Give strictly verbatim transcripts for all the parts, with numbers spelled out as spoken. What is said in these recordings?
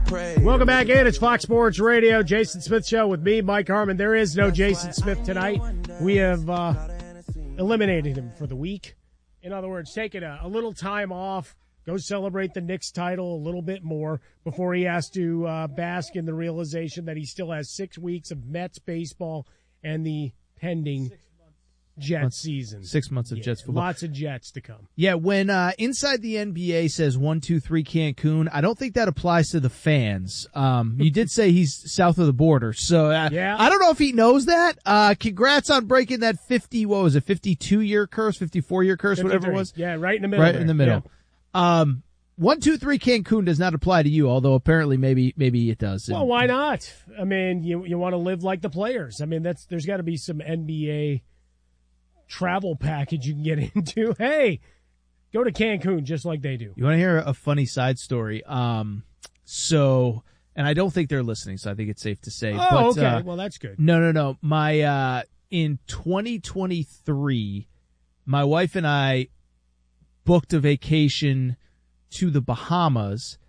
praise. Welcome back in. It's Fox Sports Radio, Jason Smith Show with me, Mike Harmon. There is no Jason Smith tonight. We have uh, eliminated him for the week. In other words, taking a, a little time off, go celebrate the Knicks title a little bit more before he has to uh, bask in the realization that he still has six weeks of Mets baseball and the pending Jets months, season. Six months of yeah, Jets football. Lots of Jets to come. Yeah, when uh, Inside the N B A says one, two, three Cancun, I don't think that applies to the fans. Um, you did say he's south of the border, so uh, yeah. I don't know if he knows that. Uh, congrats on breaking that fifty, what was it, fifty-two-year curse, fifty-four-year curse, whatever it was. Yeah, right in the middle. Right there. in the middle. Yeah. Um, one, two, three Cancun does not apply to you, although apparently maybe maybe it does. Well, why not? I mean, you you want to live like the players. I mean, that's there's got to be some N B A travel package you can get into. Hey, go to Cancun just like they do. You want to hear a funny side story? Um, so, and I don't think they're listening, so I think it's safe to say. Oh, but, okay. Uh, well, that's good. No, no, no. My uh, in twenty twenty-three, my wife and I booked a vacation to the Bahamas.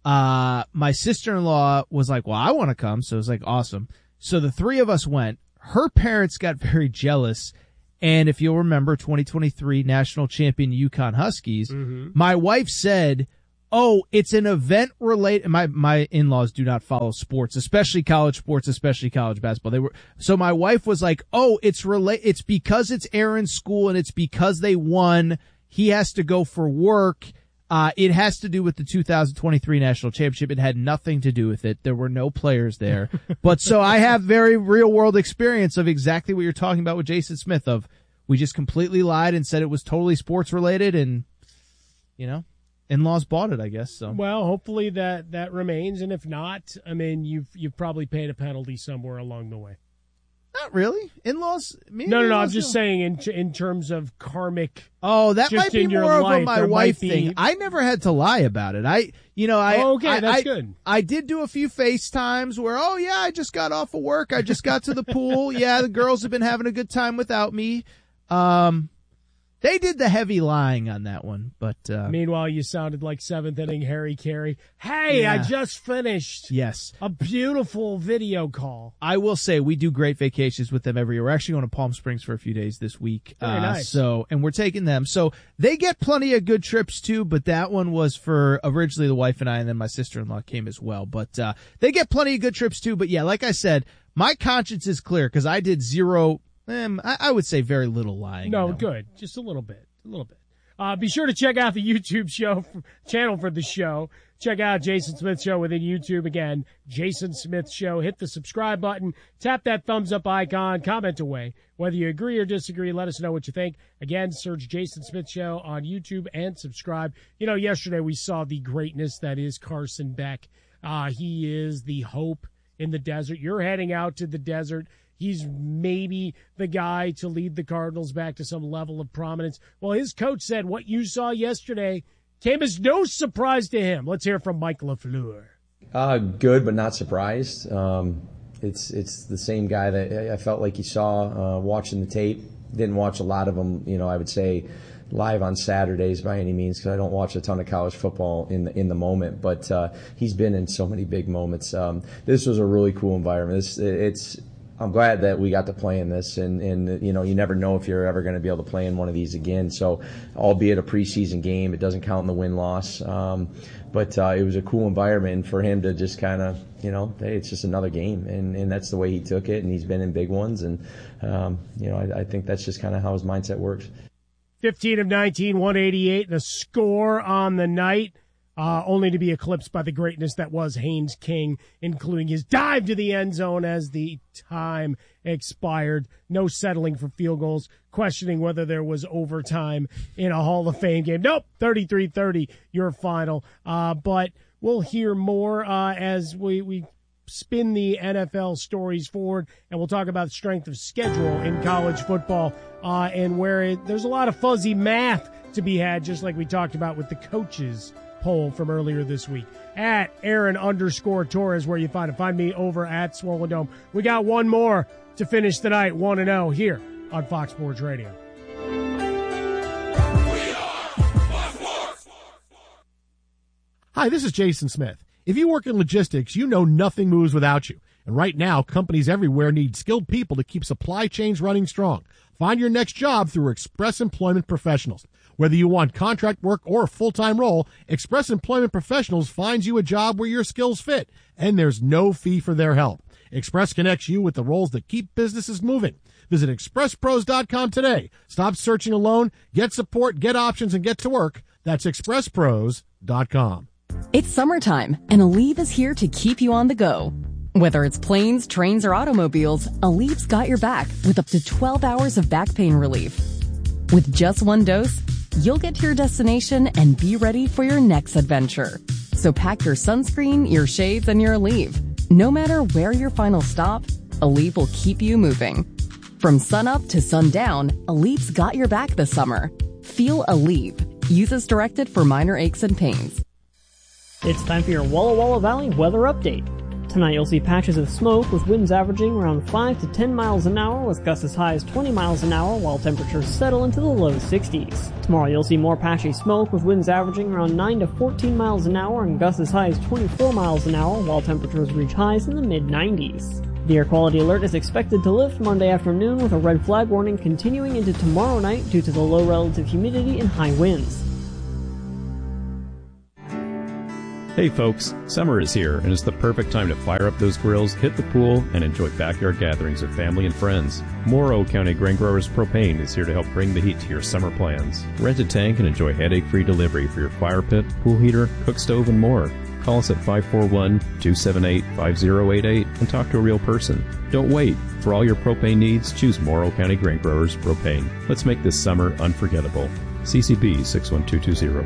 Uh, my sister-in-law was like, well, I want to come. So it was like, awesome. So the three of us went. Her parents got very jealous. And if you'll remember, twenty twenty-three national champion UConn Huskies, mm-hmm. my wife said, oh, it's an event related. My, my in-laws do not follow sports, especially college sports, especially college basketball. They were, so my wife was like, oh, it's relate, it's because it's Aaron's school and it's because they won. He has to go for work. Uh, it has to do with the two thousand twenty-three national championship. It had nothing to do with it. There were no players there. But so I have very real world experience of exactly what you're talking about with Jason Smith of we just completely lied and said it was totally sports related and, you know, in-laws bought it, I guess. So well, hopefully that, that remains. And if not, I mean, you've, you've probably paid a penalty somewhere along the way. Not really. In-laws? Me no, no, no. in-laws I'm just don't. saying in in terms of karmic. Oh, that just might be in your more of life, a my there wife might thing. be- I never had to lie about it. I, you know, I. Oh, okay, I, that's I, good. I did do a few FaceTimes where, oh yeah, I just got off of work. I just got to the pool. Yeah, the girls have been having a good time without me. Um, they did the heavy lying on that one, but uh, Meanwhile, you sounded like seventh inning Harry Carey. Hey, Yeah. I just finished yes. a beautiful video call. I will say we do great vacations with them every year. We're actually going to Palm Springs for a few days this week. Very uh, nice. So, and we're taking them. So they get plenty of good trips too, but that one was for originally the wife and I, and then my sister-in-law came as well. But, uh, they get plenty of good trips too. But yeah, like I said, my conscience is clear because I did zero, um, I, I would say very little lying. No, on that one. good. Just a little bit. A little bit. Uh, be sure to check out the YouTube show channel for the show. Check out Jason Smith Show within YouTube. Again, Jason Smith Show. Hit the subscribe button. Tap that thumbs up icon. Comment away. Whether you agree or disagree, let us know what you think. Again, search Jason Smith Show on YouTube and subscribe. You know, yesterday we saw the greatness that is Carson Beck. Uh, he is the hope in the desert. You're heading out to the desert. He's maybe the guy to lead the Cardinals back to some level of prominence. Well, his coach said what you saw yesterday came as no surprise to him. Let's hear from Mike LaFleur. Uh, good, but not surprised. Um, it's it's the same guy that I felt like you saw uh, watching the tape. Didn't watch a lot of them, you know, I would say live on Saturdays by any means because I don't watch a ton of college football in the, in the moment. But uh, he's been in so many big moments. Um, this was a really cool environment. This, it's I'm glad that we got to play in this, and, and you know, you never know if you're ever going to be able to play in one of these again. So, albeit a preseason game, it doesn't count in the win-loss. Um, but uh, it was a cool environment for him to just kind of, you know, hey, it's just another game, and, and that's the way he took it, and he's been in big ones, and um, you know, I, I think that's just kind of how his mindset works. fifteen of nineteen, one eighty-eight, the score on the night. Uh, only to be eclipsed by the greatness that was Haynes King, including his dive to the end zone as the time expired. No settling for field goals, questioning whether there was overtime in a Hall of Fame game. Nope, thirty-three thirty, your final. Uh, but we'll hear more uh, as we, we spin the N F L stories forward, and we'll talk about strength of schedule in college football uh, and where it, there's a lot of fuzzy math to be had, just like we talked about with the coaches poll from earlier this week. At Aaron underscore Torres, where you find it. Find me over at Swollen Dome. We got one more to finish the night, one and oh here on Fox Sports Radio. Hi, this is Jason Smith. If you work in logistics, you know nothing moves without you. And right now, companies everywhere need skilled people to keep supply chains running strong. Find your next job through Express Employment Professionals. Whether you want contract work or a full-time role, Express Employment Professionals finds you a job where your skills fit, and there's no fee for their help. Express connects you with the roles that keep businesses moving. Visit express pros dot com today. Stop searching alone. Get support, get options, and get to work. That's express pros dot com. It's summertime, and Aleve is here to keep you on the go. Whether it's planes, trains, or automobiles, Aleve's got your back with up to twelve hours of back pain relief. With just one dose, you'll get to your destination and be ready for your next adventure. So pack your sunscreen, your shades, and your Aleve. No matter where your final stop, Aleve will keep you moving. From sunup to sundown, Aleve's got your back this summer. Feel Aleve. Use as directed for minor aches and pains. It's time for your Walla Walla Valley weather update. Tonight you'll see patches of smoke with winds averaging around five to ten miles an hour with gusts as high as twenty miles an hour while temperatures settle into the low sixties. Tomorrow you'll see more patchy smoke with winds averaging around nine to fourteen miles an hour and gusts as high as twenty-four miles an hour while temperatures reach highs in the mid nineties. The air quality alert is expected to lift Monday afternoon with a red flag warning continuing into tomorrow night due to the low relative humidity and high winds. Hey folks, summer is here and it's the perfect time to fire up those grills, hit the pool, and enjoy backyard gatherings with family and friends. Morrow County Grain Growers Propane is here to help bring the heat to your summer plans. Rent a tank and enjoy headache-free delivery for your fire pit, pool heater, cook stove, and more. Call us at five four one, two seven eight, five zero eight eight and talk to a real person. Don't wait. For all your propane needs, choose Morrow County Grain Growers Propane. Let's make this summer unforgettable. C C B six one two two zero.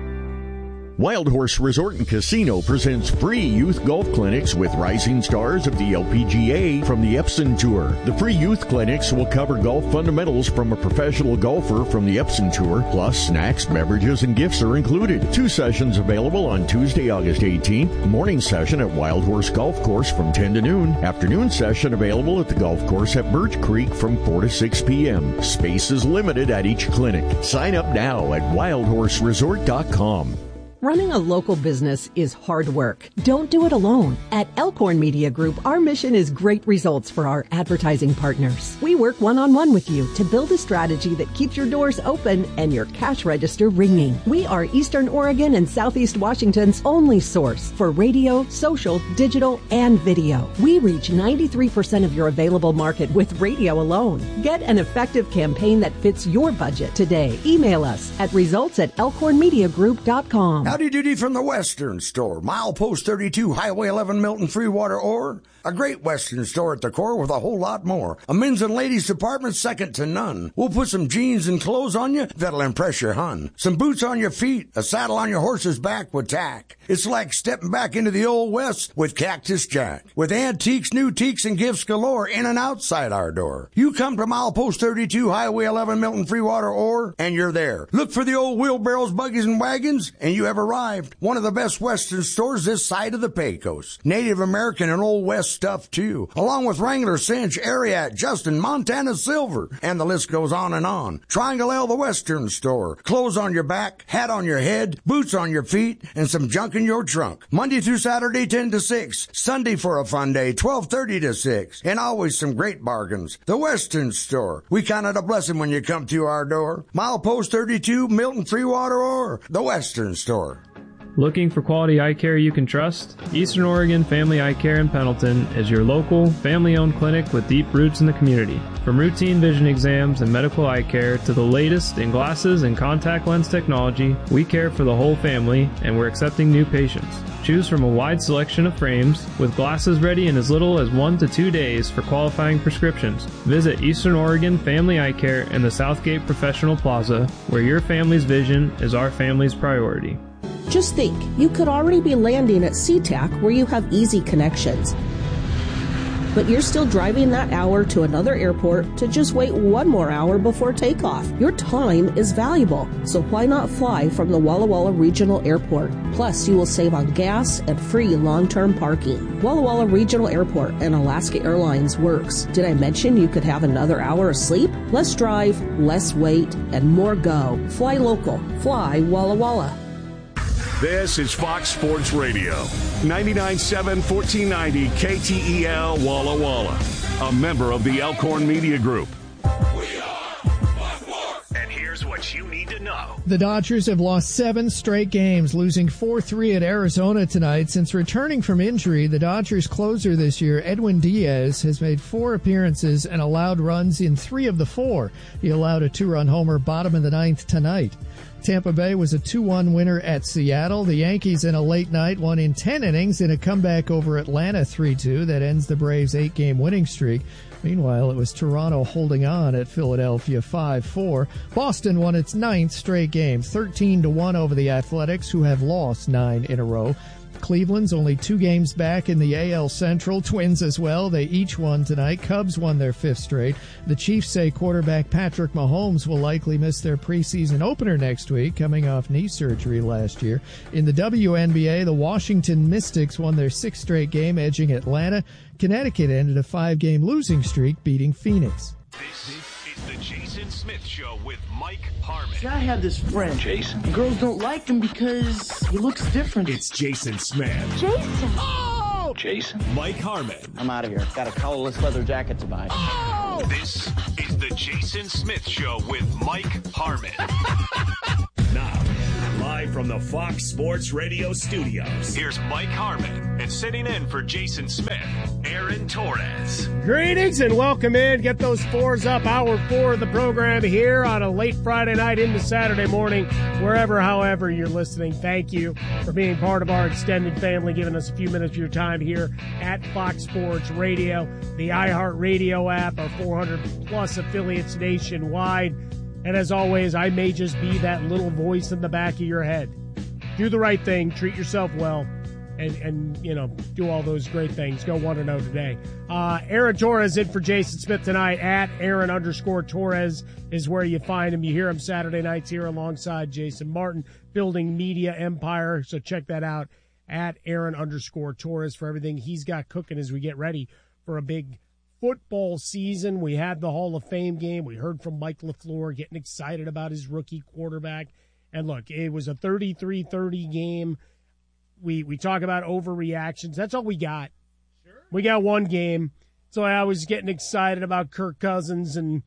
Wild Horse Resort and Casino presents free youth golf clinics with rising stars of the L P G A from the Epson Tour. The free youth clinics will cover golf fundamentals from a professional golfer from the Epson Tour, plus snacks, beverages, and gifts are included. Two sessions available on Tuesday, August eighteenth. Morning session at Wild Horse Golf Course from ten to noon. Afternoon session available at the golf course at Birch Creek from four to six p.m. Space is limited at each clinic. Sign up now at wild horse resort dot com. Running a local business is hard work. Don't do it alone. At Elkhorn Media Group, our mission is great results for our advertising partners. We work one-on-one with you to build a strategy that keeps your doors open and your cash register ringing. We are Eastern Oregon and Southeast Washington's only source for radio, social, digital, and video. We reach ninety-three percent of your available market with radio alone. Get an effective campaign that fits your budget today. Email us at results at elkhorn media group dot com. Howdy doody from the Western Store. Milepost thirty-two, Highway eleven, Milton, Freewater, Ore. A great Western store at the core with a whole lot more. A men's and ladies department second to none. We'll put some jeans and clothes on you that'll impress your hun. Some boots on your feet, a saddle on your horse's back with tack. It's like stepping back into the old West with Cactus Jack. With antiques, new teaks, and gifts galore in and outside our door. You come to Milepost thirty-two, Highway eleven, Milton, Freewater, Ore, and you're there. Look for the old wheelbarrows, buggies, and wagons, and you have arrived. One of the best Western stores this side of the Pecos. Native American and Old West stuff, too. Along with Wrangler, Cinch, Ariat, Justin, Montana Silver, and the list goes on and on. Triangle L, the Western Store. Clothes on your back, hat on your head, boots on your feet, and some junk in your trunk. Monday through Saturday, ten to six. Sunday for a fun day, twelve thirty to six. And always some great bargains. The Western Store. We count it a blessing when you come through our door. Milepost thirty-two, Milton, Freewater, or the Western Store. Looking for quality eye care you can trust? Eastern Oregon Family Eye Care in Pendleton is your local, family-owned clinic with deep roots in the community. From routine vision exams and medical eye care to the latest in glasses and contact lens technology, we care for the whole family and we're accepting new patients. Choose from a wide selection of frames with glasses ready in as little as one to two days for qualifying prescriptions. Visit Eastern Oregon Family Eye Care in the Southgate Professional Plaza, where your family's vision is our family's priority. Just think, you could already be landing at SeaTac where you have easy connections. But you're still driving that hour to another airport to just wait one more hour before takeoff. Your time is valuable, so why not fly from the Walla Walla Regional Airport? Plus, you will save on gas and free long-term parking. Walla Walla Regional Airport and Alaska Airlines works. Did I mention you could have another hour of sleep? Less drive, less wait, and more go. Fly local. Fly Walla Walla. This is Fox Sports Radio, ninety-nine point seven, fourteen ninety K T E L Walla Walla, a member of the Elkhorn Media Group. And here's what you need to know. The Dodgers have lost seven straight games, losing four three at Arizona tonight. Since returning from injury, the Dodgers closer this year, Edwin Diaz, has made four appearances and allowed runs in three of the four. He allowed a two-run homer bottom of the ninth tonight. Tampa Bay was a two one winner at Seattle. The Yankees in a late night won in ten innings in a comeback over Atlanta three two that ends the Braves' eight-game winning streak. Meanwhile, it was Toronto holding on at Philadelphia five four. Boston won its ninth straight game, thirteen to one over the Athletics, who have lost nine in a row. Cleveland's only two games back in the A L Central. Twins as well. They each won tonight. Cubs won their fifth straight. The Chiefs say quarterback Patrick Mahomes will likely miss their preseason opener next week, coming off knee surgery last year. In the W N B A, the Washington Mystics won their sixth straight game, edging Atlanta. Connecticut ended a five-game losing streak, beating Phoenix. This is the Jason Smith Show with Mike Harmon. See, I had this friend, Jason. And girls don't like him because he looks different. It's Jason Smith. Jason. Oh! Jason. Mike Harmon. I'm out of here. Got a collarless leather jacket to buy. Oh! This is the Jason Smith Show with Mike Harmon. Now, live from the Fox Sports Radio studios, here's Mike Harmon, and sitting in for Jason Smith, Aaron Torres. Greetings and welcome in. Get those fours up. Hour four of the program here on a late Friday night into Saturday morning, wherever, however you're listening. Thank you for being part of our extended family, giving us a few minutes of your time here at Fox Sports Radio, the iHeartRadio app, our four hundred plus affiliates nationwide. And as always, I may just be that little voice in the back of your head. Do the right thing, treat yourself well, and, and you know, do all those great things. Go one and oh today. Uh, Aaron Torres in for Jason Smith tonight. At Aaron underscore Torres is where you find him. You hear him Saturday nights here alongside Jason Martin, building media empire. So check that out at Aaron underscore Torres for everything he's got cooking as we get ready for a big football season. We had the Hall of Fame game. We heard from Mike LaFleur getting excited about his rookie quarterback. And look, it was a thirty-three thirty game. We we talk about overreactions. That's all we got. Sure. We got one game. So I was getting excited about Kirk Cousins and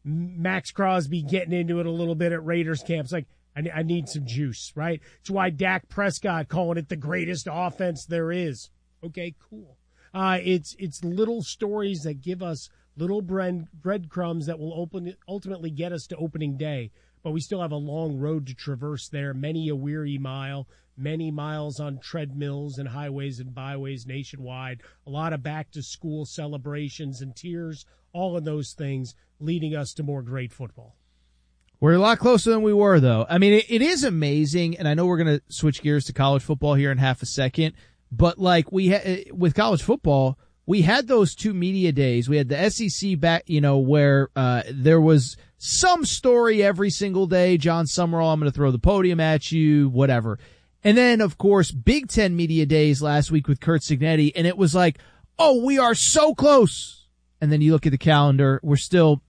Max Crosby getting into it a little bit at Raiders camp. It's like, I, I need some juice, right? It's why Dak Prescott calling it the greatest offense there is. Okay, cool. Uh, it's it's little stories that give us little bread, breadcrumbs that will open ultimately get us to opening day. But we still have a long road to traverse there, many a weary mile, many miles on treadmills and highways and byways nationwide, a lot of back-to-school celebrations and tears, all of those things leading us to more great football. We're a lot closer than we were, though. I mean, it, it is amazing, and I know we're going to switch gears to college football here in half a second. But like we ha- with college football, we had those two media days. We had the S E C back, you know, where uh, there was some story every single day. John Summerall, I'm going to throw the podium at you, whatever. And then, of course, Big Ten media days last week with Curt Cignetti, and it was like, oh, we are so close. And then you look at the calendar, we're still,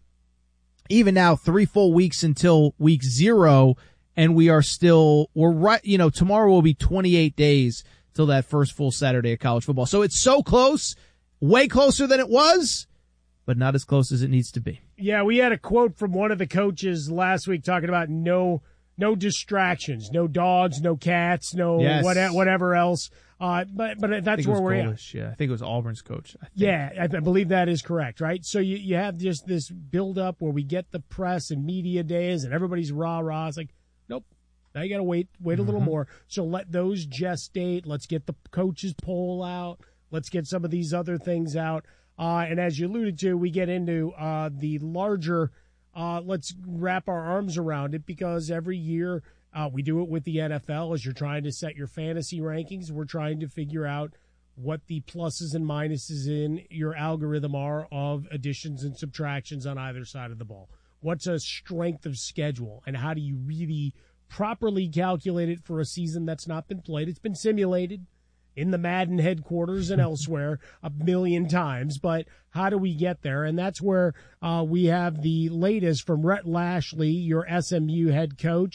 even now, three full weeks until week zero, and we are still, we're right, you know, tomorrow will be twenty-eight days till that first full Saturday of college football. So it's so close, way closer than it was, but not as close as it needs to be. Yeah, we had a quote from one of the coaches last week talking about no no distractions, no dogs, no cats, no yes. what, whatever else. Uh, but but that's where we're Polish, at. Yeah, I think it was Auburn's coach. I yeah, I, I believe that is correct, right? So you, you have just this build-up where we get the press and media days and everybody's rah-rah. It's like, nope. Now you got to wait, wait a little mm-hmm. more. So let those gestate. Let's get the coaches poll out. Let's get some of these other things out. Uh, and as you alluded to, we get into uh, the larger. Uh, let's wrap our arms around it because every year uh, we do it with the N F L. As you're trying to set your fantasy rankings, we're trying to figure out what the pluses and minuses in your algorithm are of additions and subtractions on either side of the ball. What's a strength of schedule, and how do you really properly calculated for a season that's not been played? It's been simulated in the Madden headquarters and elsewhere a million times, but how do we get there? And that's where uh, we have the latest from Rhett Lashley, your S M U head coach.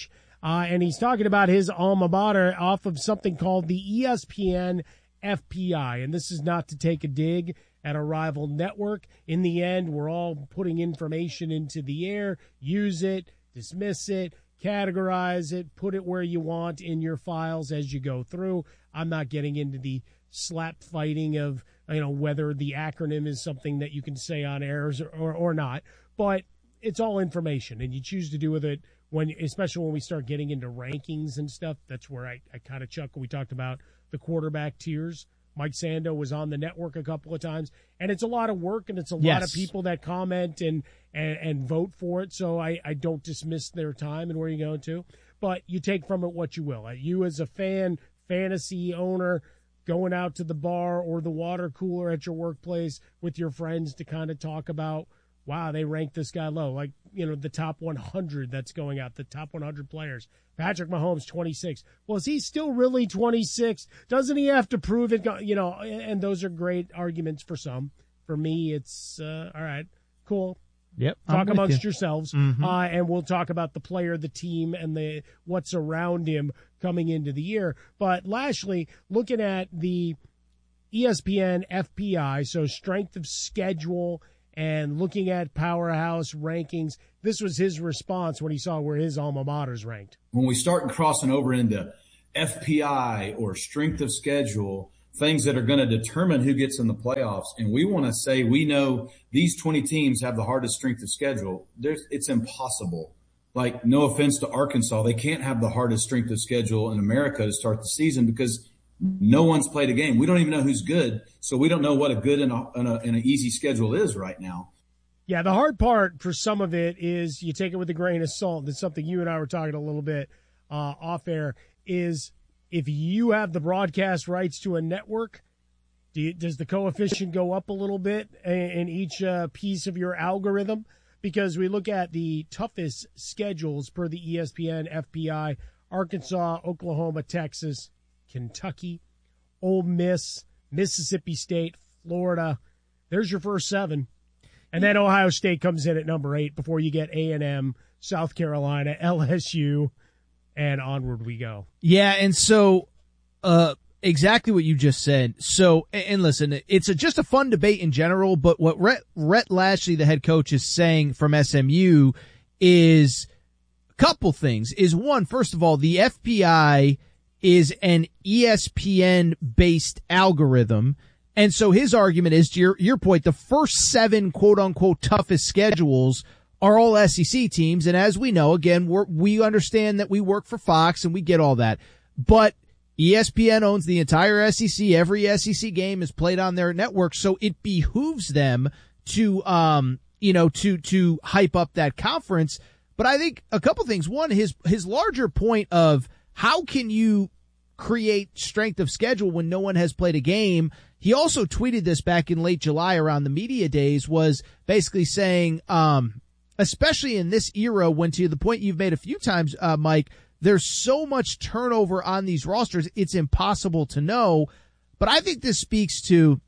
Uh, and he's talking about his alma mater off of something called the E S P N F P I. And this is not to take a dig at a rival network. In the end, we're all putting information into the air. Use it, dismiss it, categorize it, put it where you want in your files as you go through. I'm not getting into the slap fighting of, you know, whether the acronym is something that you can say on air or, or, or not. But it's all information, and you choose to do with it when, especially when we start getting into rankings and stuff. That's where I, I kind of chuckle. We talked about the quarterback tiers. Mike Sando was on the network a couple of times, and it's a lot of work, and it's a Yes. lot of people that comment and, and, and vote for it. So I, I don't dismiss their time and where you're going to, but you take from it what you will. You as a fan, fantasy owner, going out to the bar or the water cooler at your workplace with your friends to kind of talk about, wow, they ranked this guy low. Like, you know, the top one hundred that's going out, the top one hundred players. Patrick Mahomes, twenty-six. Well, is he still really twenty-six? Doesn't he have to prove it? You know, and those are great arguments for some. For me, it's, uh, all right, cool. Yep. Talk I'm with amongst you. yourselves, Mhm. uh, and we'll talk about the player, the team, and the what's around him coming into the year. But Lashley, looking at the E S P N F P I, so strength of schedule, and looking at powerhouse rankings, this was his response when he saw where his alma mater's ranked. When we start crossing over into F P I or strength of schedule, things that are going to determine who gets in the playoffs, and we want to say we know these twenty teams have the hardest strength of schedule, there's, it's impossible. Like, no offense to Arkansas, they can't have the hardest strength of schedule in America to start the season because no one's played a game. We don't even know who's good, so we don't know what a good and, a, and, a, and an easy schedule is right now. Yeah, the hard part for some of it is you take it with a grain of salt. It's something you and I were talking a little bit uh, off air, is if you have the broadcast rights to a network, do you, does the coefficient go up a little bit in, in each uh, piece of your algorithm? Because we look at the toughest schedules per the E S P N F P I, Arkansas, Oklahoma, Texas, Kentucky, Ole Miss, Mississippi State, Florida. There's your first seven. And then Ohio State comes in at number eight before you get A and M, South Carolina, L S U, and onward we go. Yeah, and so uh, exactly what you just said. So, and listen, it's a, just a fun debate in general, but what Rhett, Rhett Lashley, the head coach, is saying from S M U is a couple things. Is one, first of all, the F P I is an E S P N-based algorithm. And so his argument is, to your, your point, the first seven quote-unquote toughest schedules are all S E C teams. And as we know, again, we're, we understand that we work for Fox and we get all that. But E S P N owns the entire S E C. Every S E C game is played on their network. So it behooves them to, um, you know, to, to hype up that conference. But I think a couple things. One, his, his larger point of how can you create strength of schedule when no one has played a game? He also tweeted this back in late July around the media days, was basically saying, um, especially in this era when, to the point you've made a few times, uh, Mike, there's so much turnover on these rosters, it's impossible to know. But I think this speaks to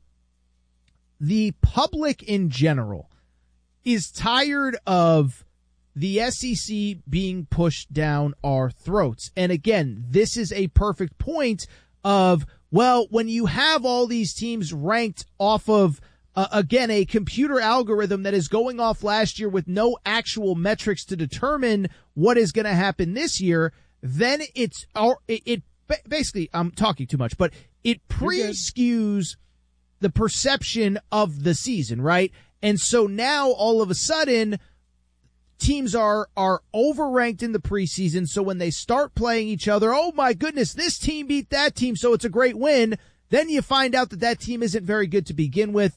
the public in general is tired of the S E C being pushed down our throats. And again, this is a perfect point of, well, when you have all these teams ranked off of, uh, again, a computer algorithm that is going off last year with no actual metrics to determine what is going to happen this year, then it's, or it, it basically, I'm talking too much, but it pre-skews the perception of the season, right? And so now all of a sudden, teams are, are overranked in the preseason. So when they start playing each other, oh my goodness, this team beat that team, so it's a great win. Then you find out that that team isn't very good to begin with.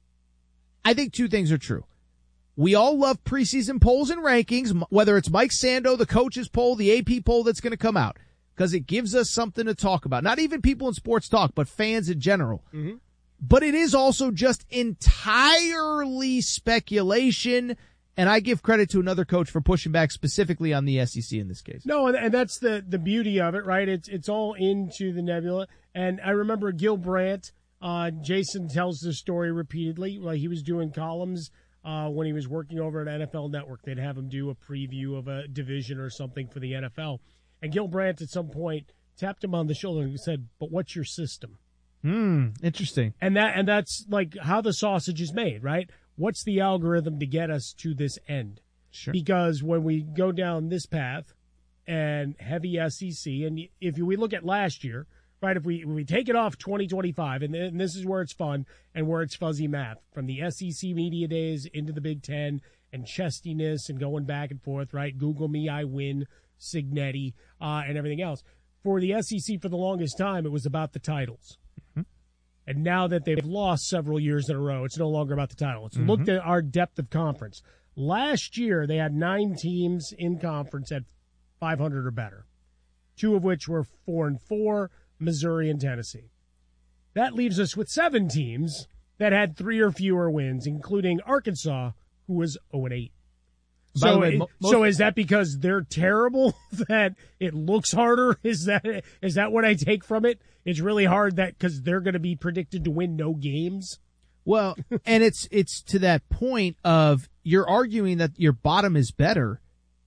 I think two things are true. We all love preseason polls and rankings, whether it's Mike Sando, the coach's poll, the A P poll that's going to come out, because it gives us something to talk about. Not even people in sports talk, but fans in general. Mm-hmm. But it is also just entirely speculation. And I give credit to another coach for pushing back specifically on the S E C in this case. No, and, and that's the, the beauty of it, right? It's it's all into the nebula. And I remember Gil Brandt, uh, Jason tells this story repeatedly. Like, he was doing columns uh, when he was working over at N F L Network. They'd have him do a preview of a division or something for the N F L. And Gil Brandt at some point tapped him on the shoulder and said, "But what's your system?" Hmm, interesting. And that and that's like how the sausage is made, right? What's the algorithm to get us to this end? Sure. Because when we go down this path and heavy S E C, and if we look at last year, right, if we if we take it off twenty twenty-five, and, and this is where it's fun and where it's fuzzy math, from the S E C media days into the Big Ten and chestiness and going back and forth, right? Google me, I win, Signetti, uh, and everything else. For the S E C, for the longest time, it was about the titles. Mm-hmm. And now that they've lost several years in a row, it's no longer about the title. It's mm-hmm. looked at our depth of conference. Last year, they had nine teams in conference at five hundred or better, two of which were four and four, Missouri and Tennessee. That leaves us with seven teams that had three or fewer wins, including Arkansas, who was oh and eight. By so, the way, it, mo- so is that because they're terrible that it looks harder? Is that is that what I take from it? It's really hard that because they're going to be predicted to win no games. Well, and it's it's to that point of you're arguing that your bottom is better.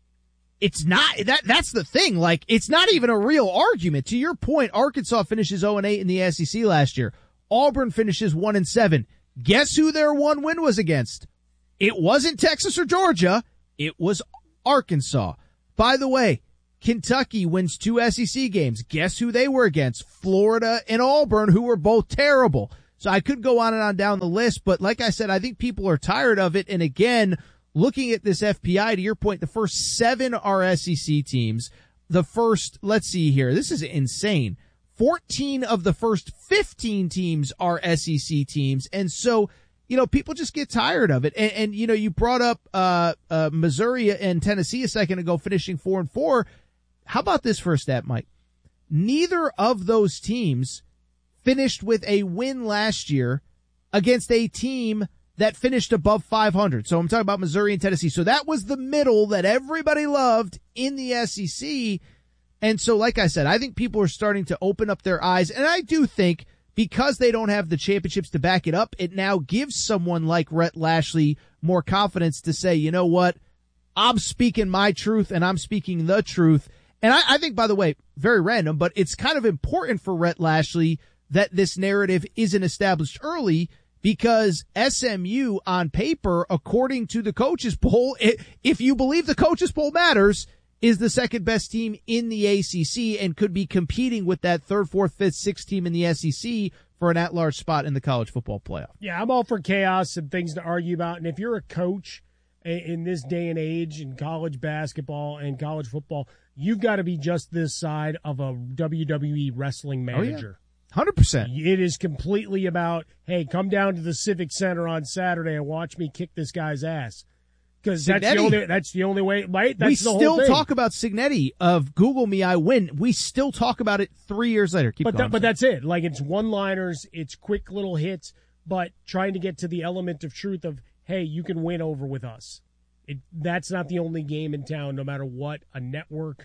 It's not that that's the thing. Like, it's not even a real argument. To your point, Arkansas finishes oh and eight in the S E C last year. Auburn finishes one and seven. Guess who their one win was against? It wasn't Texas or Georgia. It was Arkansas. By the way, Kentucky wins two S E C games. Guess who they were against? Florida and Auburn, who were both terrible. So I could go on and on down the list, but like I said, I think people are tired of it. And again, looking at this F P I, to your point, the first seven are S E C teams. The first, let's see here, this is insane. fourteen of the first fifteen teams are S E C teams. And so, you know, people just get tired of it. And, and you know, you brought up uh, uh, Missouri and Tennessee a second ago, finishing four and four. How about this for a stat, Mike? Neither of those teams finished with a win last year against a team that finished above five hundred. So I'm talking about Missouri and Tennessee. So that was the middle that everybody loved in the S E C. And so, like I said, I think people are starting to open up their eyes. And I do think because they don't have the championships to back it up, it now gives someone like Rhett Lashlee more confidence to say, you know what, I'm speaking my truth and I'm speaking the truth. And I, I think, by the way, very random, but it's kind of important for Rhett Lashlee that this narrative isn't established early, because S M U on paper, according to the coaches poll, it, if you believe the coaches poll matters, is the second best team in the A C C and could be competing with that third, fourth, fifth, sixth team in the S E C for an at-large spot in the college football playoff. Yeah, I'm all for chaos and things to argue about. And if you're a coach in this day and age in college basketball and college football, you've got to be just this side of a W W E wrestling manager. Oh, yeah. one hundred percent. It is completely about, hey, come down to the Civic Center on Saturday and watch me kick this guy's ass. Because that's the only that's the only way, right? That's we the whole still thing. talk about Signetti of Google me, I win. We still talk about it three years later. Keep but going. That, but that's it. Like, it's one-liners, it's quick little hits, but trying to get to the element of truth of, hey, you can win over with us. It, that's not the only game in town, no matter what a network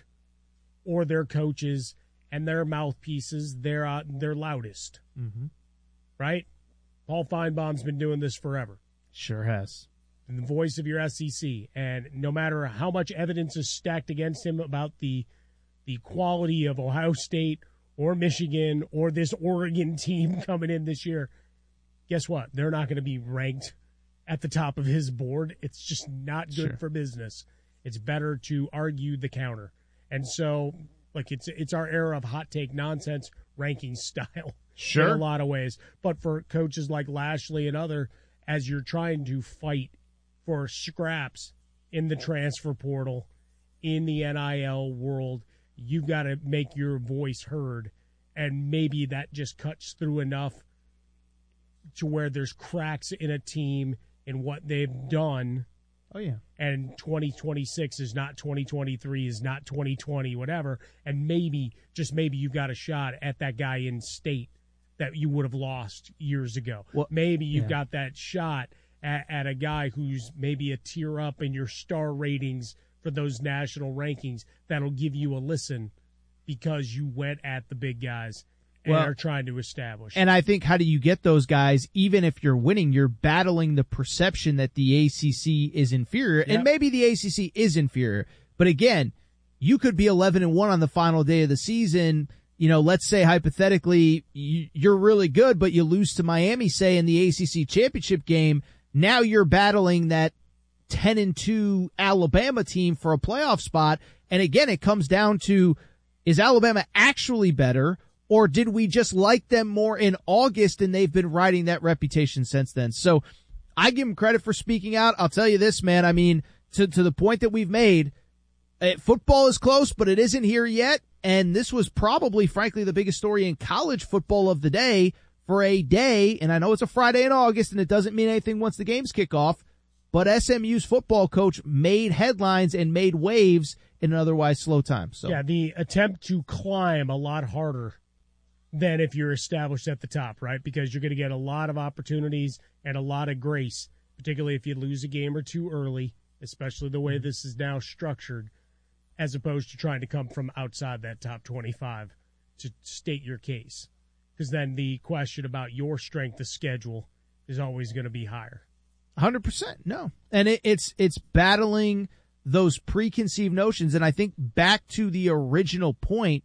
or their coaches and their mouthpieces, they're uh, they're loudest. Mm-hmm. Right? Paul Feinbaum's been doing this forever. Sure has. And the voice of your S E C. And no matter how much evidence is stacked against him about the the quality of Ohio State or Michigan or this Oregon team coming in this year, guess what? They're not going to be ranked at the top of his board. It's just not good Sure. for business. It's better to argue the counter. And so, like, it's it's our era of hot take nonsense ranking style. Sure. In a lot of ways. But for coaches like Lashlee and other, as you're trying to fight for scraps in the transfer portal, in the N I L world, you've got to make your voice heard. And maybe that just cuts through enough to where there's cracks in a team in what they've done. Oh, yeah. And twenty twenty-six is not twenty twenty-three, is not twenty twenty, whatever. And maybe, just maybe, you've got a shot at that guy in state that you would have lost years ago. Well, maybe you've yeah. got that shot at, at a guy who's maybe a tier up in your star ratings for those national rankings that'll give you a listen because you went at the big guys and Well, are trying to establish. And I think, how do you get those guys? Even if you're winning, you're battling the perception that the A C C is inferior. Yep. And maybe the A C C is inferior. But again, you could be eleven and one on the final day of the season. You know, let's say hypothetically you're really good, but you lose to Miami, say, in the A C C championship game. Now you're battling that ten and two Alabama team for a playoff spot. And again, it comes down to, is Alabama actually better, or did we just like them more in August and they've been riding that reputation since then? So I give them credit for speaking out. I'll tell you this, man. I mean, to, to the point that we've made, uh, football is close, but it isn't here yet. And this was probably, frankly, the biggest story in college football of the day for a day. And I know it's a Friday in August and it doesn't mean anything once the games kick off, but S M U's football coach made headlines and made waves in an otherwise slow time. So yeah, the attempt to climb a lot harder than if you're established at the top, right? Because you're going to get a lot of opportunities and a lot of grace, particularly if you lose a game or two early, especially the way this is now structured, as opposed to trying to come from outside that top twenty-five to state your case. Because then the question about your strength of schedule is always going to be higher. one hundred percent. No. And it, it's it's battling those preconceived notions. And I think back to the original point,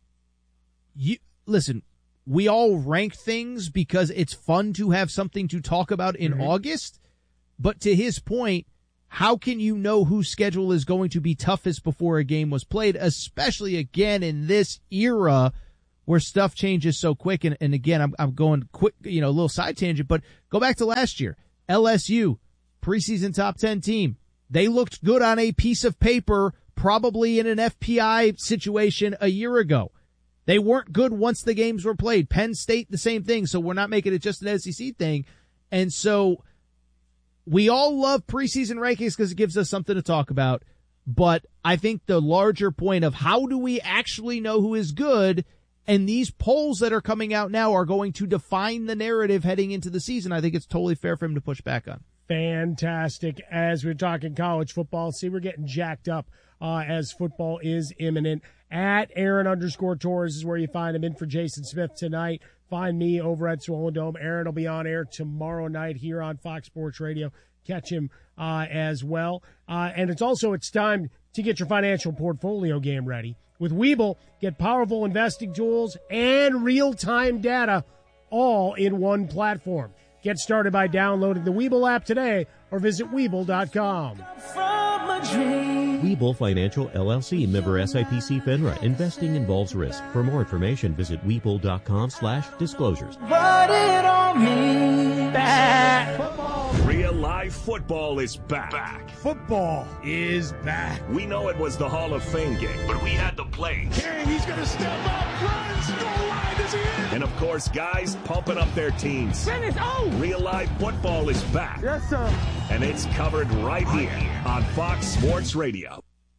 you listen, we all rank things because it's fun to have something to talk about in mm-hmm. August. But to his point, how can you know whose schedule is going to be toughest before a game was played, especially again in this era where stuff changes so quick? And, and again, I'm, I'm going quick, you know, a little side tangent, but go back to last year. L S U, preseason top ten team. They looked good on a piece of paper, probably in an F P I situation a year ago. They weren't good once the games were played. Penn State, the same thing. So we're not making it just an S E C thing. And so we all love preseason rankings because it gives us something to talk about. But I think the larger point of how do we actually know who is good, and these polls that are coming out now are going to define the narrative heading into the season. I think it's totally fair for him to push back on. Fantastic. As we're talking college football, see, we're getting jacked up uh, as football is imminent. At Aaron underscore Torres is where you find him. In for Jason Smith tonight. Find me over at Swollen Dome. Aaron will be on air tomorrow night here on Fox Sports Radio. Catch him uh, as well. Uh, and it's also, it's time to get your financial portfolio game ready. With Webull, get powerful investing tools and real-time data all in one platform. Get started by downloading the Webull app today or visit Webull dot com. Webull Financial, L L C, member S I P C FINRA. Investing involves risk. For more information, visit Webull dot com slash disclosures. Put it on me. Back. Real live football is back. back. Football is back. We know it was the Hall of Fame game, but we had the play. King, he's going to step up, runs, goal line, is he in? And of course, guys pumping up their teams. Finish, oh! Real live football is back. Yes, sir. And it's covered right here on Fox Sports Radio.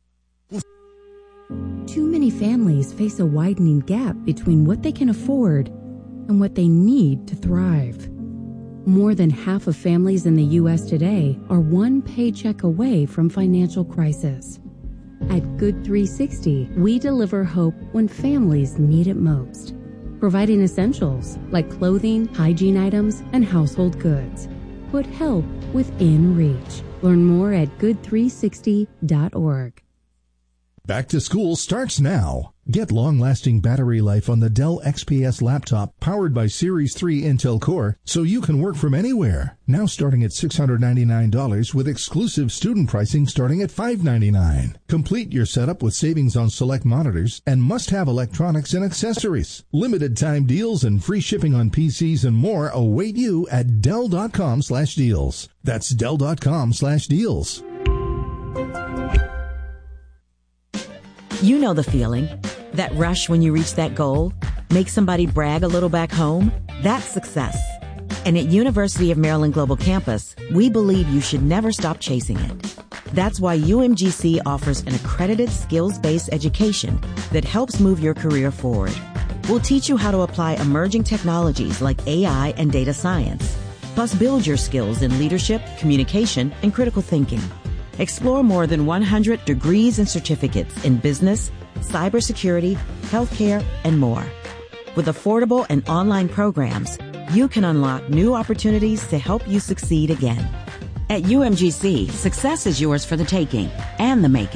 Too many families face a widening gap between what they can afford and what they need to thrive. More than half of families in the U S today are one paycheck away from financial crisis. At Good three sixty, we deliver hope when families need it most, providing essentials like clothing, hygiene items, and household goods. Put help within reach. Learn more at good three sixty dot org. Back to school starts now. Get long-lasting battery life on the Dell X P S laptop powered by Series three Intel Core so you can work from anywhere. Now starting at six hundred ninety-nine dollars with exclusive student pricing starting at five hundred ninety-nine dollars. Complete your setup with savings on select monitors and must-have electronics and accessories. Limited time deals and free shipping on P Cs and more await you at Dell dot com slash deals. That's Dell dot com slash deals. You know the feeling. That rush when you reach that goal, make somebody brag a little back home, that's success. And at University of Maryland Global Campus, we believe you should never stop chasing it. That's why U M G C offers an accredited skills-based education that helps move your career forward. We'll teach you how to apply emerging technologies like A I and data science, plus build your skills in leadership, communication, and critical thinking. Explore more than one hundred degrees and certificates in business, cybersecurity, healthcare, and more. With affordable and online programs, you can unlock new opportunities to help you succeed again. At U M G C, success is yours for the taking and the making.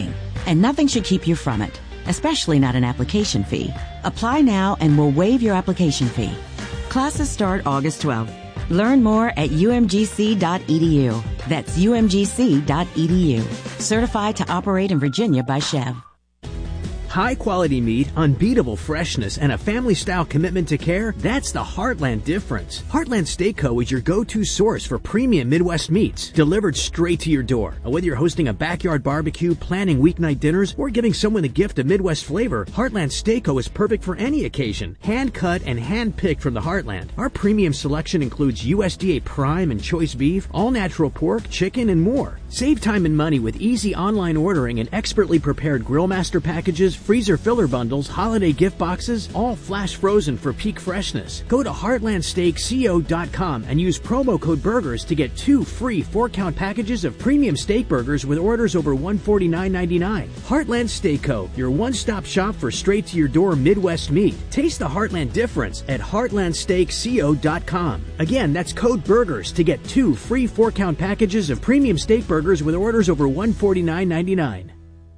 and nothing should keep you from it, especially not an application fee. Apply now and we'll waive your application fee. Classes start August twelfth. Learn more at U M G C dot E D U. That's U M G C dot E D U. Certified to operate in Virginia by Chev. High-quality meat, unbeatable freshness, and a family-style commitment to care, that's the Heartland difference. Heartland Steak Co. is your go-to source for premium Midwest meats, delivered straight to your door. Whether you're hosting a backyard barbecue, planning weeknight dinners, or giving someone the gift of Midwest flavor, Heartland Steak Co. is perfect for any occasion. Hand-cut and hand-picked from the Heartland. Our premium selection includes U S D A Prime and Choice Beef, all-natural pork, chicken, and more. Save time and money with easy online ordering and expertly prepared Grill Master packages, freezer filler bundles, holiday gift boxes, all flash frozen for peak freshness. Go to heartland steak co dot com and use promo code BURGERS to get two free four-count packages of premium steak burgers with orders over one hundred forty-nine ninety-nine. Heartland Steak Co., your one-stop shop for straight-to-your-door Midwest meat. Taste the Heartland difference at heartland steak co dot com. Again, that's code BURGERS to get two free four-count packages of premium steak burgers with orders over one hundred forty-nine ninety-nine.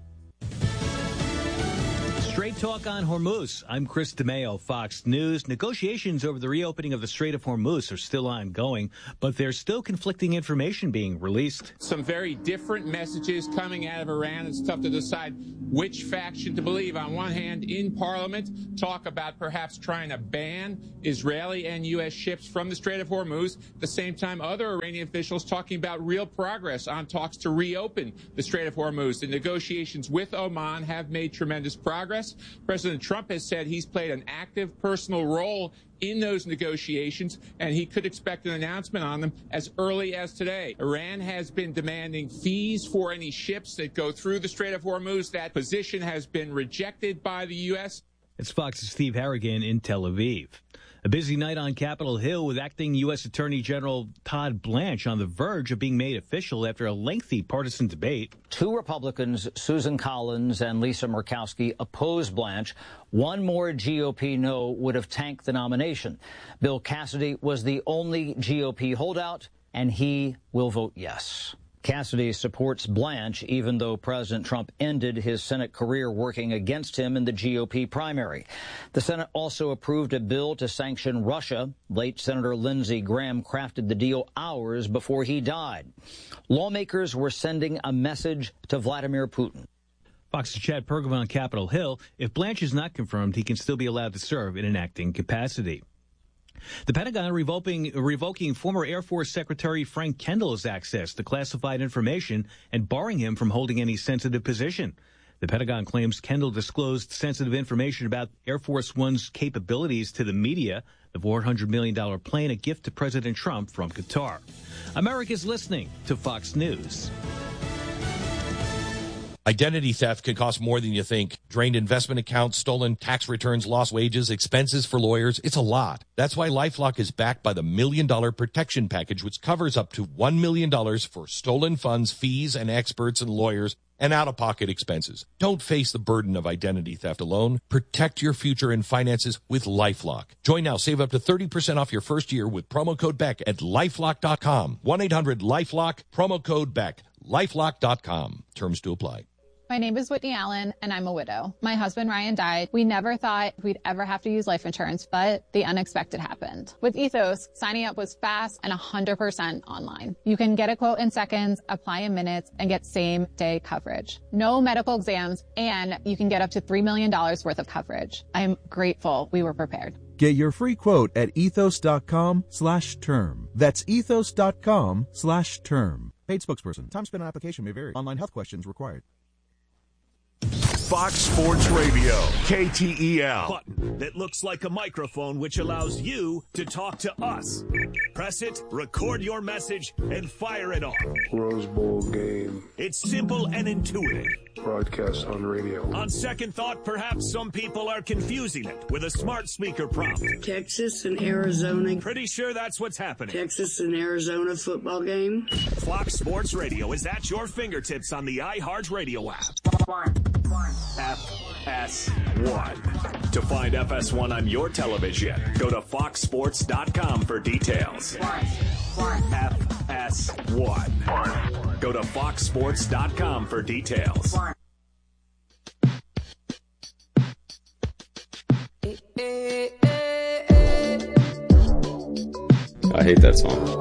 Straight Talk on Hormuz. I'm Chris DeMeo, Fox News. Negotiations over the reopening of the Strait of Hormuz are still ongoing, but there's still conflicting information being released. Some very different messages coming out of Iran. It's tough to decide which faction to believe. On one hand, in Parliament, talk about perhaps trying to ban Israeli and U S ships from the Strait of Hormuz. At the same time, other Iranian officials talking about real progress on talks to reopen the Strait of Hormuz. The negotiations with Oman have made tremendous progress. President Trump has said he's played an active personal role in those negotiations, and he could expect an announcement on them as early as today. Iran has been demanding fees for any ships that go through the Strait of Hormuz. That position has been rejected by the U S. It's Fox's Steve Harrigan in Tel Aviv. A busy night on Capitol Hill with acting U S. Attorney General Todd Blanche on the verge of being made official after a lengthy partisan debate. Two Republicans, Susan Collins and Lisa Murkowski, opposed Blanche. One more G O P no would have tanked the nomination. Bill Cassidy was the only G O P holdout, and he will vote yes. Cassidy supports Blanche, even though President Trump ended his Senate career working against him in the G O P primary. The Senate also approved a bill to sanction Russia. Late Senator Lindsey Graham crafted the deal hours before he died. Lawmakers were sending a message to Vladimir Putin. Fox's Chad Pergament on Capitol Hill. If Blanche is not confirmed, he can still be allowed to serve in an acting capacity. The Pentagon revoking, revoking former Air Force Secretary Frank Kendall's access to classified information and barring him from holding any sensitive position. The Pentagon claims Kendall disclosed sensitive information about Air Force One's capabilities to the media, the four hundred million dollars plane, a gift to President Trump from Qatar. America's listening to Fox News. Identity theft can cost more than you think. Drained investment accounts, stolen tax returns, lost wages, expenses for lawyers. It's a lot. That's why LifeLock is backed by the Million Dollar Protection Package, which covers up to one million dollars for stolen funds, fees, and experts and lawyers, and out-of-pocket expenses. Don't face the burden of identity theft alone. Protect your future and finances with LifeLock. Join now. Save up to thirty percent off your first year with promo code Beck at lifelock dot com. one eight hundred lifelock, promo code Beck. lifelock dot com. Terms to apply. My name is Whitney Allen, and I'm a widow. My husband, Ryan, died. We never thought we'd ever have to use life insurance, but the unexpected happened. With Ethos, signing up was fast and one hundred percent online. You can get a quote in seconds, apply in minutes, and get same-day coverage. No medical exams, and you can get up to three million dollars worth of coverage. I'm grateful we were prepared. Get your free quote at ethos.com slash term. That's ethos.com slash term. Paid spokesperson. Time spent on application may vary. Online health questions required. Fox Sports Radio, K T E L. Button that looks like a microphone, which allows you to talk to us. Press it, record your message, and fire it off. Rose Bowl game. It's simple and intuitive. Broadcast on radio. On second thought, perhaps some people are confusing it with a smart speaker prompt. Texas and Arizona. Pretty sure that's what's happening. Texas and Arizona football game. Fox Sports Radio is at your fingertips on the iHeartRadio app. One. One. F S one. To find F S one on your television, go to fox sports dot com for details. One. One. F S one. Go to fox sports dot com for details. One. I hate that song.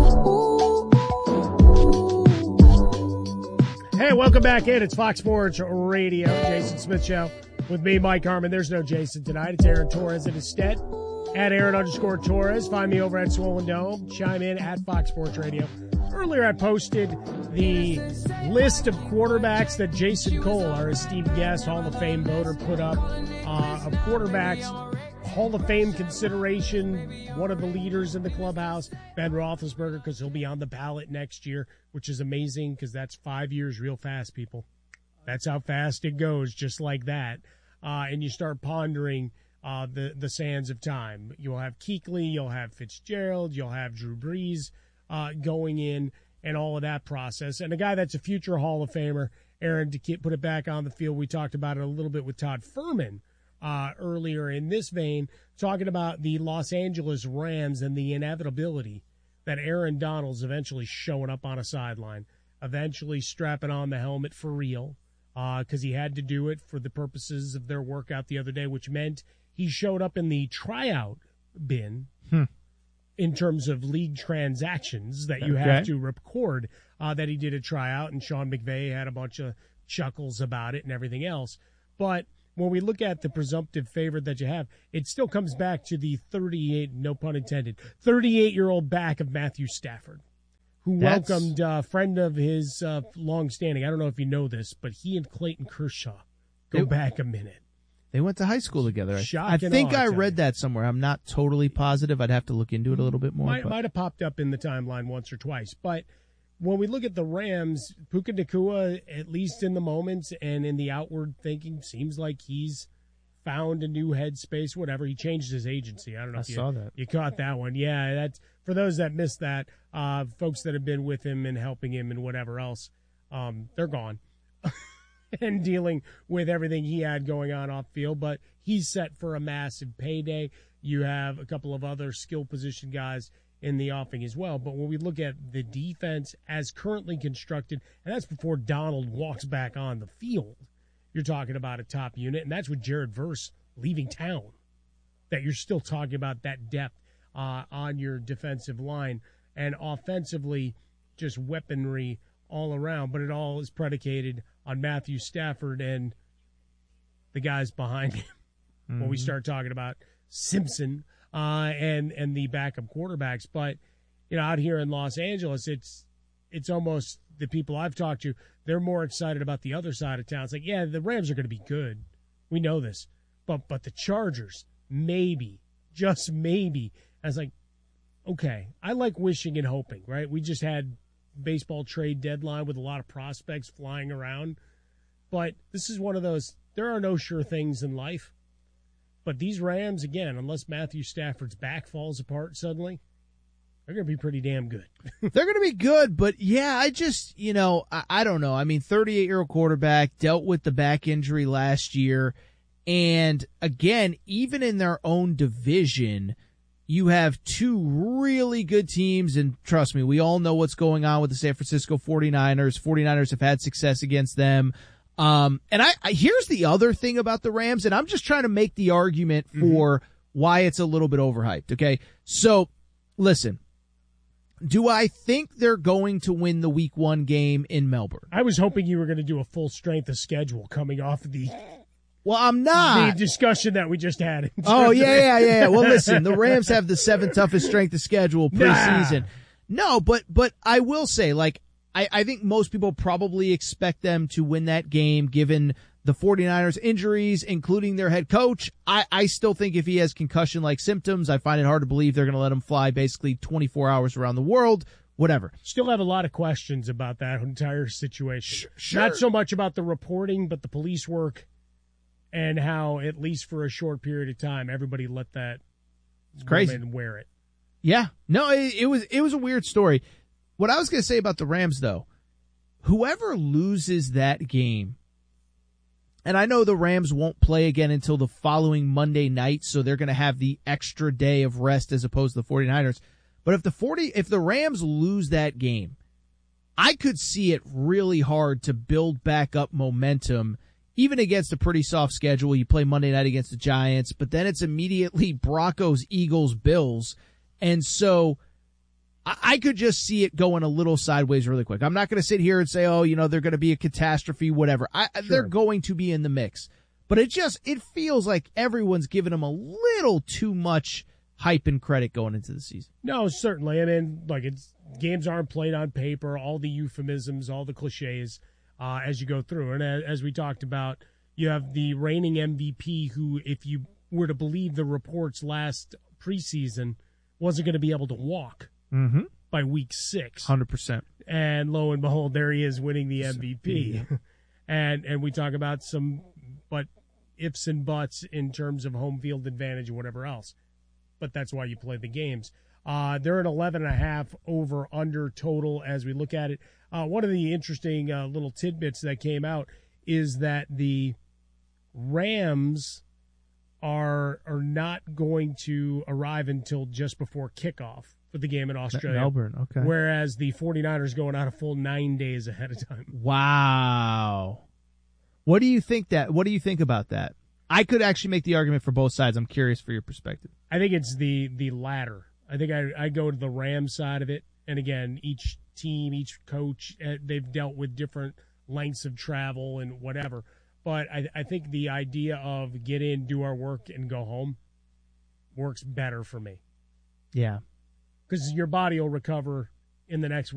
Hey, welcome back in. It's Fox Sports Radio, Jason Smith Show with me, Mike Harmon. There's no Jason tonight. It's Aaron Torres in his stead. At Aaron underscore Torres. Find me over at Swollen Dome. Chime in at Fox Sports Radio. Earlier, I posted the list of quarterbacks that Jason Cole, our esteemed guest, Hall of Fame voter, put up uh, of quarterbacks. Hall of Fame consideration, one of the leaders in the clubhouse, Ben Roethlisberger, because he'll be on the ballot next year, which is amazing because that's five years real fast, people. That's how fast it goes, just like that. Uh, and you start pondering uh, the, the sands of time. You'll have Kuechly, you'll have Fitzgerald, you'll have Drew Brees uh, going in and all of that process. And a guy that's a future Hall of Famer, Aaron, to keep, put it back on the field, we talked about it a little bit with Todd Fuhrman uh, earlier in this vein, talking about the Los Angeles Rams and the inevitability that Aaron Donald's eventually showing up on a sideline, eventually strapping on the helmet for real, because uh, he had to do it for the purposes of their workout the other day, which meant he showed up in the tryout bin hmm. in terms of league transactions that you okay. have to record uh, that he did a tryout, and Sean McVay had a bunch of chuckles about it and everything else. But when we look at the presumptive favorite that you have, it still comes back to the thirty-eight, no pun intended, thirty-eight-year-old back of Matthew Stafford, who That's... welcomed a friend of his uh, long-standing. I don't know if you know this, but he and Clayton Kershaw go they, back a minute. They went to high school together. Shock I think awe, I I read you. that somewhere. I'm not totally positive. I'd have to look into it a little bit more. Might, but... might have popped up in the timeline once or twice. But when we look at the Rams, Puka Nacua, at least in the moments and in the outward thinking, seems like he's found a new headspace, whatever. He changed his agency. I don't know I if you, saw that. you caught that one. Yeah, that's for those that missed that, uh, folks that have been with him and helping him and whatever else, um, they're gone and dealing with everything he had going on off field. But he's set for a massive payday. You have a couple of other skill position guys in the offing as well. But when we look at the defense as currently constructed, and that's before Donald walks back on the field, you're talking about a top unit, and that's with Jared Verse leaving town, that you're still talking about that depth uh, on your defensive line, and offensively just weaponry all around, but it all is predicated on Matthew Stafford and the guys behind him. Mm-hmm. When we start talking about Simpson uh, and and the backup quarterbacks, but you know, out here in Los Angeles, it's it's almost the people I've talked to, they're more excited about the other side of town. It's like, yeah, the Rams are going to be good. We know this. But but the Chargers, maybe, just maybe. I was like, okay, I like wishing and hoping, right? We just had baseball trade deadline with a lot of prospects flying around. But this is one of those, there are no sure things in life. But these Rams, again, unless Matthew Stafford's back falls apart suddenly, they're going to be pretty damn good. They're going to be good, but yeah, I just, you know, I, I don't know. I mean, thirty-eight-year-old quarterback, dealt with the back injury last year. And again, even in their own division, you have two really good teams. And trust me, we all know what's going on with the San Francisco forty-niners. forty-niners have had success against them. Um, and I, I here's the other thing about the Rams, and I'm just trying to make the argument for mm-hmm. why it's a little bit overhyped. Okay. So listen. Do I think they're going to win the week one game in Melbourne? I was hoping you were going to do a full strength of schedule coming off of the well, I'm not. The discussion that we just had. Oh, yeah, yeah, yeah. Well, listen, the Rams have the seventh toughest strength of schedule preseason. Nah. No, but but I will say, like, I, I think most people probably expect them to win that game given the forty-niners injuries, including their head coach. I, I still think if he has concussion-like symptoms, I find it hard to believe they're going to let him fly basically twenty-four hours around the world, whatever. Still have a lot of questions about that entire situation. Sure. Not so much about the reporting, but the police work and how, at least for a short period of time, everybody let that it's crazy. woman wear it. Yeah. No, it, it was it was a weird story. What I was going to say about the Rams, though, whoever loses that game, and I know the Rams won't play again until the following Monday night, so they're going to have the extra day of rest as opposed to the forty-niners. But if the forty, if the Rams lose that game, I could see it really hard to build back up momentum even against a pretty soft schedule, you play Monday night against the Giants, but then it's immediately Broncos, Eagles, Bills. And so I, I could just see it going a little sideways really quick. I'm not going to sit here and say, oh, you know, they're going to be a catastrophe, whatever. I, sure. They're going to be in the mix. But it just, it feels like everyone's giving them a little too much hype and credit going into the season. No, certainly. I mean, like, it's, games aren't played on paper, all the euphemisms, all the cliches. Uh, as you go through. And as, as we talked about, you have the reigning M V P who, if you were to believe the reports last preseason, wasn't going to be able to walk mm-hmm. by week six. one hundred percent. And lo and behold, there he is winning the M V P. Yeah. and and we talk about some but ifs and buts in terms of home field advantage and whatever else. But that's why you play the games. Uh, they're at eleven and a half over under total as we look at it. Uh, one of the interesting uh, little tidbits that came out is that the Rams are are not going to arrive until just before kickoff for the game in Australia. Melbourne, okay. Whereas the 49ers going out a full nine days ahead of time. Wow. What do you think that? What do you think about that? I could actually make the argument for both sides. I'm curious for your perspective. I think it's the the latter. I think I I go to the Rams side of it. And again, each team, each coach, uh, they've dealt with different lengths of travel and whatever. But I, I think the idea of get in, do our work, and go home works better for me. Yeah. Because your body will recover in the next